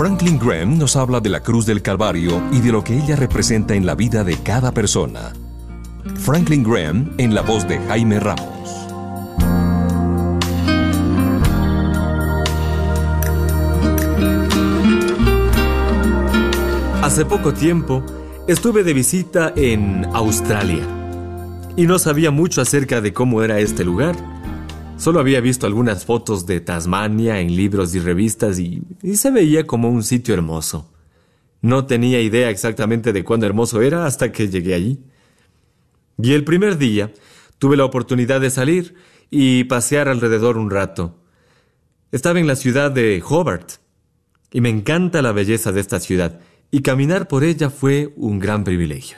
Franklin Graham nos habla de la cruz del Calvario y de lo que ella representa en la vida de cada persona. Franklin Graham en la voz de Jaime Ramos. Hace poco tiempo estuve de visita en Australia y no sabía mucho acerca de cómo era este lugar. Solo había visto algunas fotos de Tasmania en libros y revistas y se veía como un sitio hermoso. No tenía idea exactamente de cuán hermoso era hasta que llegué allí. Y el primer día tuve la oportunidad de salir y pasear alrededor un rato. Estaba en la ciudad de Hobart y me encanta la belleza de esta ciudad y caminar por ella fue un gran privilegio.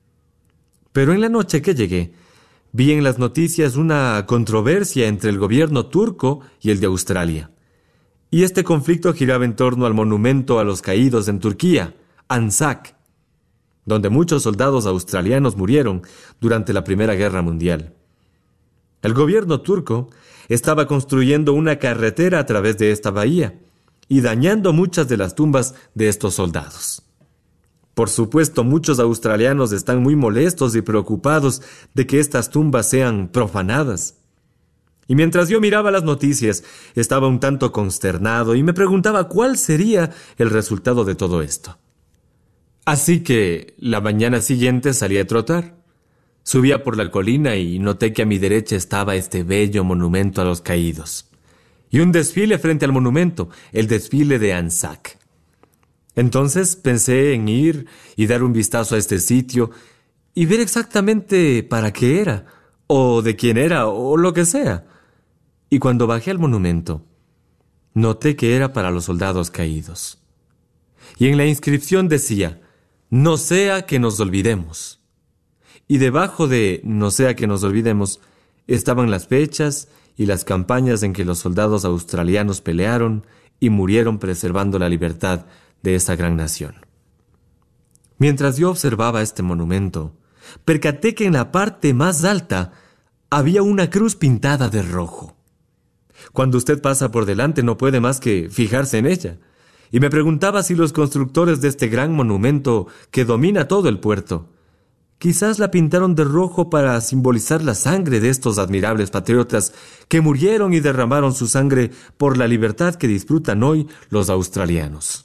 Pero en la noche que llegué, vi en las noticias una controversia entre el gobierno turco y el de Australia. Y este conflicto giraba en torno al monumento a los caídos en Turquía, Anzac, donde muchos soldados australianos murieron durante la Primera Guerra Mundial. El gobierno turco estaba construyendo una carretera a través de esta bahía y dañando muchas de las tumbas de estos soldados. Por supuesto, muchos australianos están muy molestos y preocupados de que estas tumbas sean profanadas. Y mientras yo miraba las noticias, estaba un tanto consternado y me preguntaba cuál sería el resultado de todo esto. Así que la mañana siguiente salí a trotar. Subía por la colina y noté que a mi derecha estaba este bello monumento a los caídos. Y un desfile frente al monumento, el desfile de Anzac. Entonces pensé en ir y dar un vistazo a este sitio y ver exactamente para qué era, o de quién era, o lo que sea. Y cuando bajé al monumento, noté que era para los soldados caídos. Y en la inscripción decía, no sea que nos olvidemos. Y debajo de no sea que nos olvidemos, estaban las fechas y las campañas en que los soldados australianos pelearon y murieron preservando la libertad de esa gran nación. Mientras yo observaba este monumento, percaté que en la parte más alta había una cruz pintada de rojo. Cuando usted pasa por delante no puede más que fijarse en ella, y me preguntaba si los constructores de este gran monumento que domina todo el puerto, quizás la pintaron de rojo para simbolizar la sangre de estos admirables patriotas que murieron y derramaron su sangre por la libertad que disfrutan hoy los australianos.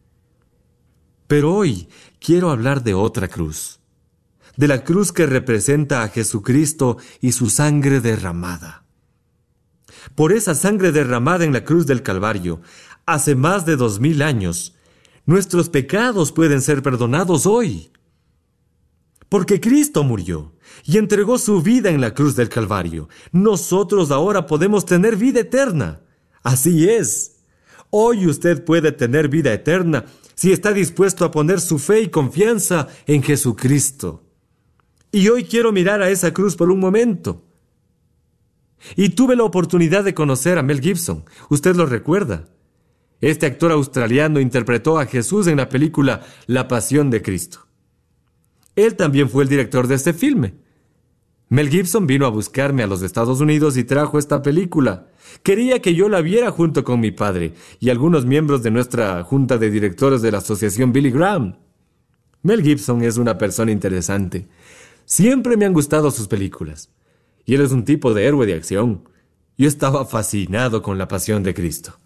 Pero hoy quiero hablar de otra cruz, de la cruz que representa a Jesucristo y su sangre derramada. Por esa sangre derramada en la cruz del Calvario, hace más de 2000 años, nuestros pecados pueden ser perdonados hoy. Porque Cristo murió y entregó su vida en la cruz del Calvario, nosotros ahora podemos tener vida eterna. Así es. Hoy usted puede tener vida eterna si está dispuesto a poner su fe y confianza en Jesucristo. Y hoy quiero mirar a esa cruz por un momento. Y tuve la oportunidad de conocer a Mel Gibson. Usted lo recuerda. Este actor australiano interpretó a Jesús en la película La Pasión de Cristo. Él también fue el director de este filme. Mel Gibson vino a buscarme a los Estados Unidos y trajo esta película. Quería que yo la viera junto con mi padre y algunos miembros de nuestra junta de directores de la asociación Billy Graham. Mel Gibson es una persona interesante. Siempre me han gustado sus películas. Y él es un tipo de héroe de acción. Yo estaba fascinado con La Pasión de Cristo.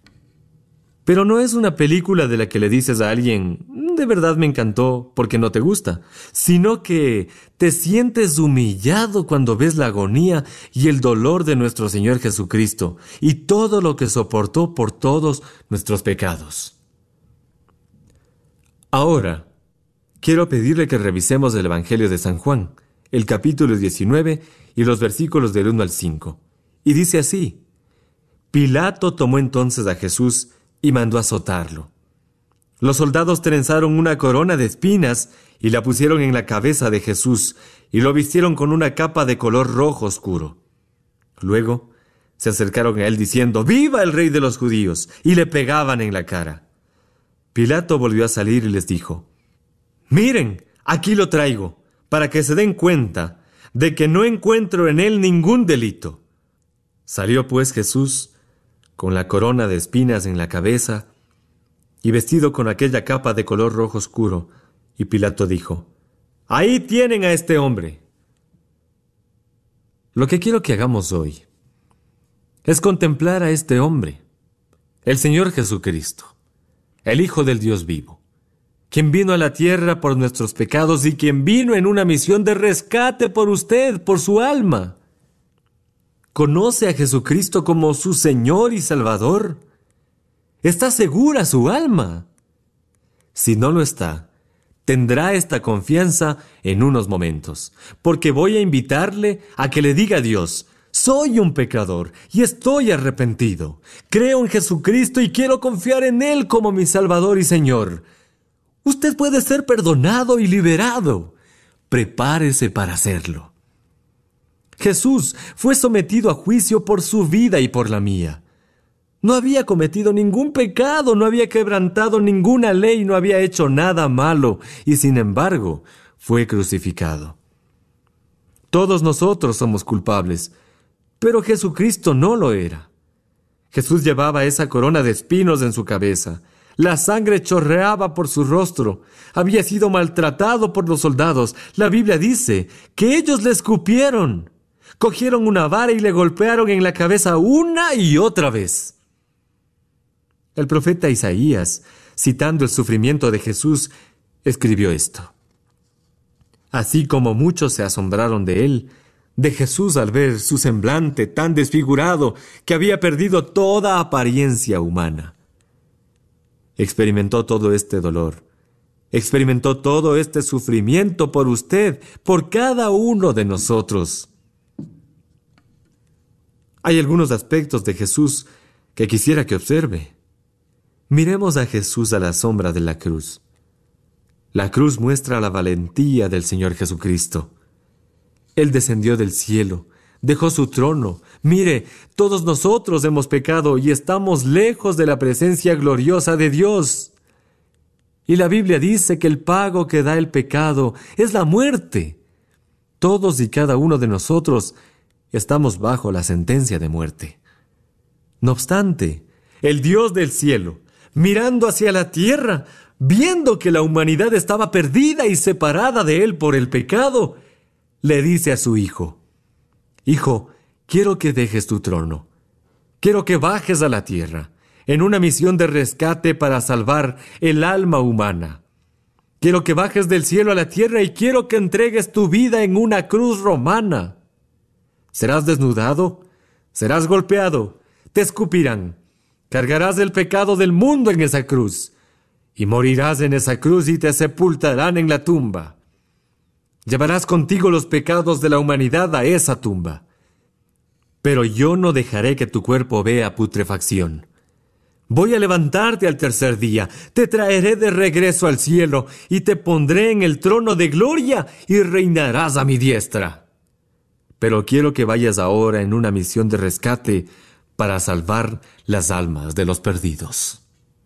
Pero no es una película de la que le dices a alguien, de verdad me encantó porque no te gusta, sino que te sientes humillado cuando ves la agonía y el dolor de nuestro Señor Jesucristo y todo lo que soportó por todos nuestros pecados. Ahora, quiero pedirle que revisemos el Evangelio de San Juan, el capítulo 19 y los versículos del 1 al 5. Y dice así: Pilato tomó entonces a Jesús y mandó azotarlo. Los soldados trenzaron una corona de espinas y la pusieron en la cabeza de Jesús y lo vistieron con una capa de color rojo oscuro. Luego se acercaron a él diciendo: ¡Viva el Rey de los Judíos! Y le pegaban en la cara. Pilato volvió a salir y les dijo: Miren, aquí lo traigo, para que se den cuenta de que no encuentro en él ningún delito. Salió pues Jesús con la corona de espinas en la cabeza y vestido con aquella capa de color rojo oscuro, y Pilato dijo: «Ahí tienen a este hombre». Lo que quiero que hagamos hoy es contemplar a este hombre, el Señor Jesucristo, el Hijo del Dios vivo, quien vino a la tierra por nuestros pecados y quien vino en una misión de rescate por usted, por su alma. ¿Conoce a Jesucristo como su Señor y Salvador? ¿Está segura su alma? Si no lo está, tendrá esta confianza en unos momentos, porque voy a invitarle a que le diga a Dios: «Soy un pecador y estoy arrepentido. Creo en Jesucristo y quiero confiar en Él como mi Salvador y Señor». Usted puede ser perdonado y liberado. Prepárese para hacerlo. Jesús fue sometido a juicio por su vida y por la mía. No había cometido ningún pecado, no había quebrantado ninguna ley, no había hecho nada malo, y sin embargo, fue crucificado. Todos nosotros somos culpables, pero Jesucristo no lo era. Jesús llevaba esa corona de espinos en su cabeza. La sangre chorreaba por su rostro. Había sido maltratado por los soldados. La Biblia dice que ellos le escupieron. Cogieron una vara y le golpearon en la cabeza una y otra vez. El profeta Isaías, citando el sufrimiento de Jesús, escribió esto: «Así como muchos se asombraron de él, de Jesús, al ver su semblante tan desfigurado que había perdido toda apariencia humana». Experimentó todo este dolor, experimentó todo este sufrimiento por usted, por cada uno de nosotros. Hay algunos aspectos de Jesús que quisiera que observe. Miremos a Jesús a la sombra de la cruz. La cruz muestra la valentía del Señor Jesucristo. Él descendió del cielo, dejó su trono. Mire, todos nosotros hemos pecado y estamos lejos de la presencia gloriosa de Dios. Y la Biblia dice que el pago que da el pecado es la muerte. Todos y cada uno de nosotros estamos bajo la sentencia de muerte. No obstante, el Dios del cielo, mirando hacia la tierra, viendo que la humanidad estaba perdida y separada de Él por el pecado, le dice a su Hijo: «Hijo, quiero que dejes tu trono. Quiero que bajes a la tierra en una misión de rescate para salvar el alma humana. Quiero que bajes del cielo a la tierra y quiero que entregues tu vida en una cruz romana. Serás desnudado, serás golpeado, te escupirán, cargarás el pecado del mundo en esa cruz y morirás en esa cruz y te sepultarán en la tumba. Llevarás contigo los pecados de la humanidad a esa tumba. Pero yo no dejaré que tu cuerpo vea putrefacción. Voy a levantarte al tercer día, te traeré de regreso al cielo y te pondré en el trono de gloria y reinarás a mi diestra. Pero quiero que vayas ahora en una misión de rescate para salvar las almas de los perdidos».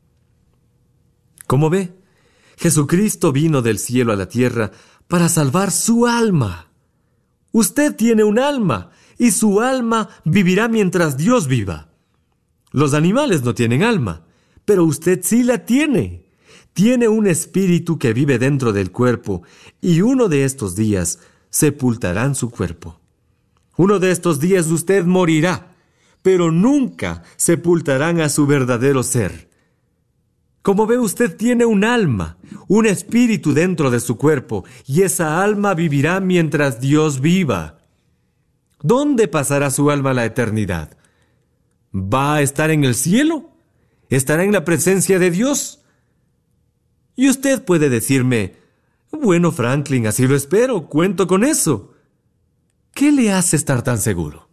Como ve, Jesucristo vino del cielo a la tierra para salvar su alma. Usted tiene un alma, y su alma vivirá mientras Dios viva. Los animales no tienen alma, pero usted sí la tiene. Tiene un espíritu que vive dentro del cuerpo, y uno de estos días sepultarán su cuerpo. Uno de estos días usted morirá, pero nunca sepultarán a su verdadero ser. Como ve, usted tiene un alma, un espíritu dentro de su cuerpo, y esa alma vivirá mientras Dios viva. ¿Dónde pasará su alma la eternidad? ¿Va a estar en el cielo? ¿Estará en la presencia de Dios? Y usted puede decirme: «Bueno, Franklin, así lo espero, cuento con eso». ¿Qué le hace estar tan seguro?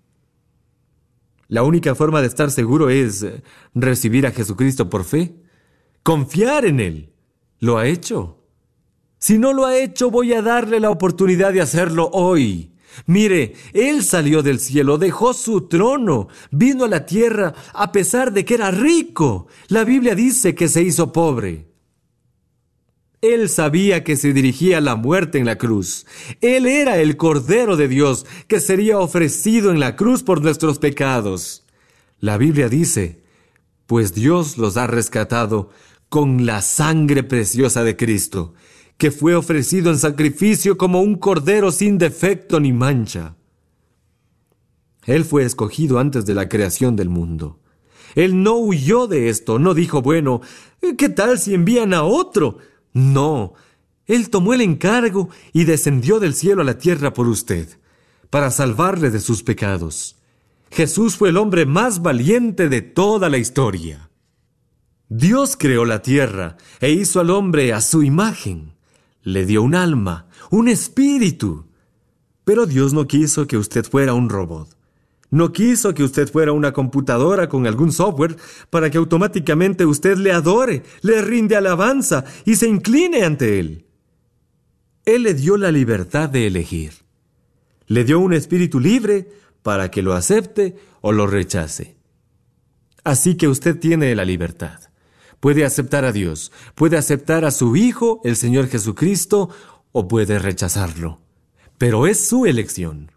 La única forma de estar seguro es recibir a Jesucristo por fe. Confiar en Él. ¿Lo ha hecho? Si no lo ha hecho, voy a darle la oportunidad de hacerlo hoy. Mire, Él salió del cielo, dejó su trono, vino a la tierra a pesar de que era rico. La Biblia dice que se hizo pobre. Él sabía que se dirigía a la muerte en la cruz. Él era el Cordero de Dios que sería ofrecido en la cruz por nuestros pecados. La Biblia dice: «Pues Dios los ha rescatado con la sangre preciosa de Cristo, que fue ofrecido en sacrificio como un cordero sin defecto ni mancha. Él fue escogido antes de la creación del mundo. Él no huyó de esto, no dijo, bueno, ¿qué tal si envían a otro? No, Él tomó el encargo y descendió del cielo a la tierra por usted, para salvarle de sus pecados. Jesús fue el hombre más valiente de toda la historia. Dios creó la tierra e hizo al hombre a su imagen. Le dio un alma, un espíritu. Pero Dios no quiso que usted fuera un robot. No quiso que usted fuera una computadora con algún software para que automáticamente usted le adore, le rinde alabanza y se incline ante Él. Él le dio la libertad de elegir. Le dio un espíritu libre para que lo acepte o lo rechace. Así que usted tiene la libertad. Puede aceptar a Dios, puede aceptar a su Hijo, el Señor Jesucristo, o puede rechazarlo. Pero es su elección.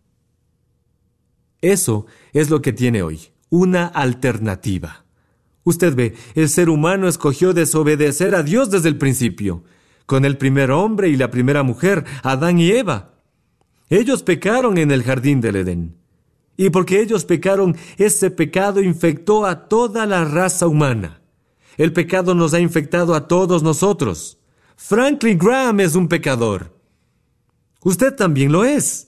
Eso es lo que tiene hoy, una alternativa. Usted ve, el ser humano escogió desobedecer a Dios desde el principio, con el primer hombre y la primera mujer, Adán y Eva. Ellos pecaron en el jardín del Edén. Y porque ellos pecaron, ese pecado infectó a toda la raza humana. El pecado nos ha infectado a todos nosotros. Franklin Graham es un pecador. Usted también lo es.